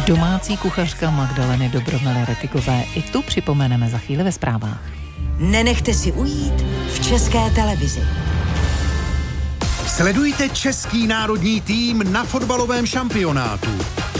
Domácí kuchařka Magdaleny Dobromile-Retikové. I tu připomeneme za chvíli ve zprávách. Nenechte si ujít v České televizi. Sledujte český národní tým na fotbalovém šampionátu.